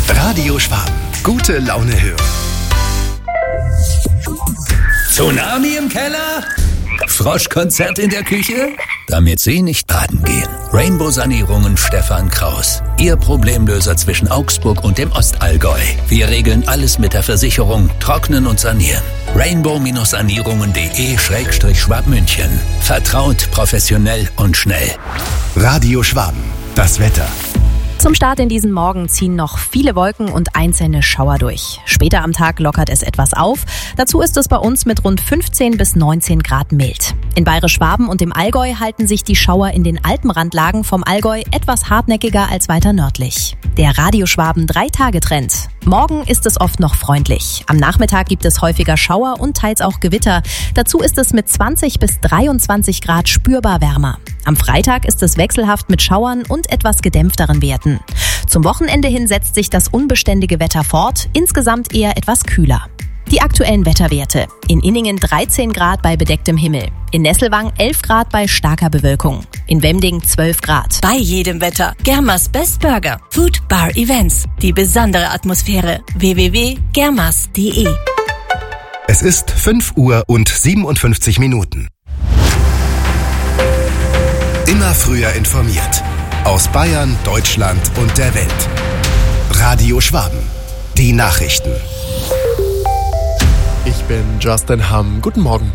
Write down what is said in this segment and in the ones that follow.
Radio Schwaben. Gute Laune hören. Tsunami im Keller? Froschkonzert in der Küche? Damit Sie nicht baden gehen. Rainbow Sanierungen Stefan Kraus. Ihr Problemlöser zwischen Augsburg und dem Ostallgäu. Wir regeln alles mit der Versicherung, trocknen und sanieren. rainbow-sanierungen.de/Schwabmünchen. Vertraut, professionell und schnell. Radio Schwaben. Das Wetter. Zum Start in diesen Morgen ziehen noch viele Wolken und einzelne Schauer durch. Später am Tag lockert es etwas auf. Dazu ist es bei uns mit rund 15 bis 19 Grad mild. In Bayerisch-Schwaben und dem Allgäu halten sich die Schauer in den Alpenrandlagen vom Allgäu etwas hartnäckiger als weiter nördlich. Der Radio Schwaben 3-Tage-Trend. Morgen ist es oft noch freundlich. Am Nachmittag gibt es häufiger Schauer und teils auch Gewitter. Dazu ist es mit 20 bis 23 Grad spürbar wärmer. Am Freitag ist es wechselhaft mit Schauern und etwas gedämpfteren Werten. Zum Wochenende hin setzt sich das unbeständige Wetter fort, insgesamt eher etwas kühler. Die aktuellen Wetterwerte. In Inningen 13 Grad bei bedecktem Himmel. In Nesselwang 11 Grad bei starker Bewölkung. In Wemding 12 Grad. Bei jedem Wetter. Germas Best Burger. Food Bar Events. Die besondere Atmosphäre. www.germas.de. Es ist 5 Uhr und 57 Minuten. Immer früher informiert. Aus Bayern, Deutschland und der Welt. Radio Schwaben. Die Nachrichten. Ich bin Justin Hamm. Guten Morgen.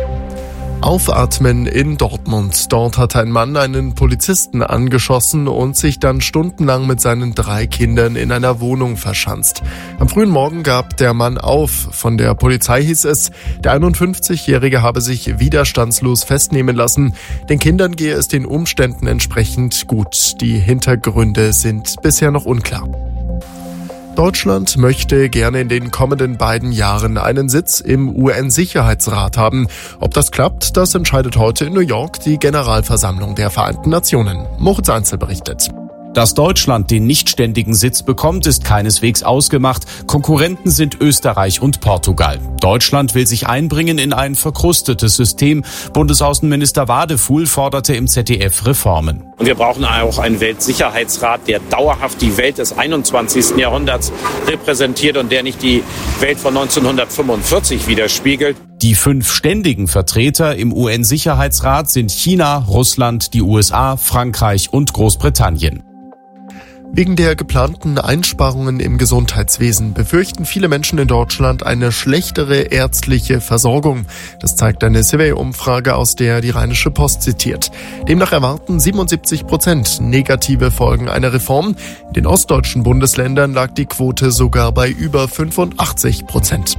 Aufatmen in Dortmund. Dort hat ein Mann einen Polizisten angeschossen und sich dann stundenlang mit seinen 3 Kindern in einer Wohnung verschanzt. Am frühen Morgen gab der Mann auf. Von der Polizei hieß es, der 51-Jährige habe sich widerstandslos festnehmen lassen. Den Kindern gehe es den Umständen entsprechend gut. Die Hintergründe sind bisher noch unklar. Deutschland möchte gerne in den kommenden beiden Jahren einen Sitz im UN-Sicherheitsrat haben. Ob das klappt, das entscheidet heute in New York die Generalversammlung der Vereinten Nationen. Moritz Einzel berichtet. Dass Deutschland den nichtständigen Sitz bekommt, ist keineswegs ausgemacht. Konkurrenten sind Österreich und Portugal. Deutschland will sich einbringen in ein verkrustetes System. Bundesaußenminister Wadefuhl forderte im ZDF Reformen. Und wir brauchen auch einen Weltsicherheitsrat, der dauerhaft die Welt des 21. Jahrhunderts repräsentiert und der nicht die Welt von 1945 widerspiegelt. Die 5 ständigen Vertreter im UN-Sicherheitsrat sind China, Russland, die USA, Frankreich und Großbritannien. Wegen der geplanten Einsparungen im Gesundheitswesen befürchten viele Menschen in Deutschland eine schlechtere ärztliche Versorgung. Das zeigt eine Survey-Umfrage, aus der die Rheinische Post zitiert. Demnach erwarten 77% negative Folgen einer Reform. In den ostdeutschen Bundesländern lag die Quote sogar bei über 85%.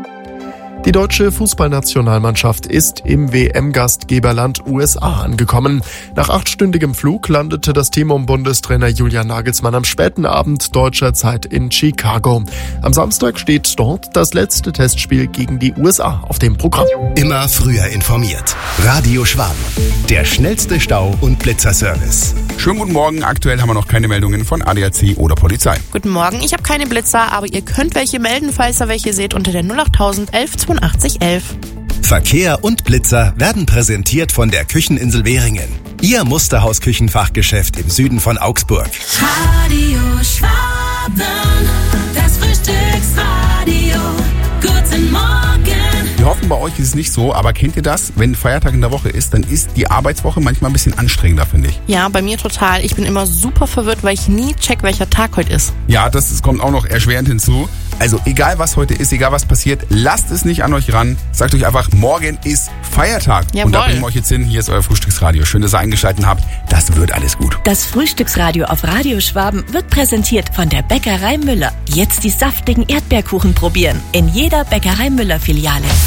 Die deutsche Fußballnationalmannschaft ist im WM-Gastgeberland USA angekommen. Nach 8-stündigem Flug landete das Team um Bundestrainer Julian Nagelsmann am späten Abend deutscher Zeit in Chicago. Am Samstag steht dort das letzte Testspiel gegen die USA auf dem Programm. Immer früher informiert. Radio Schwaben. Der schnellste Stau- und Blitzerservice. Schönen guten Morgen. Aktuell haben wir noch keine Meldungen von ADAC oder Polizei. Guten Morgen. Ich habe keine Blitzer, aber ihr könnt welche melden, falls ihr welche seht, unter der 08000 11 82 11. Verkehr und Blitzer werden präsentiert von der Kücheninsel Währingen. Ihr Musterhaus-Küchenfachgeschäft im Süden von Augsburg. Radio Schwaben. Das Frühstücksradio. Guten Morgen. Wir hoffen, bei euch ist es nicht so, aber kennt ihr das? Wenn Feiertag in der Woche ist, dann ist die Arbeitswoche manchmal ein bisschen anstrengender, finde ich. Ja, bei mir total. Ich bin immer super verwirrt, weil ich nie check, welcher Tag heute ist. Ja, das kommt auch noch erschwerend hinzu. Also egal was heute ist, egal was passiert, lasst es nicht an euch ran. Sagt euch einfach, morgen ist Feiertag. Jawohl. Und da bringen wir euch jetzt hin. Hier ist euer Frühstücksradio. Schön, dass ihr eingeschaltet habt. Das wird alles gut. Das Frühstücksradio auf Radio Schwaben wird präsentiert von der Bäckerei Müller. Jetzt die saftigen Erdbeerkuchen probieren. In jeder Bäckerei Müller Filiale.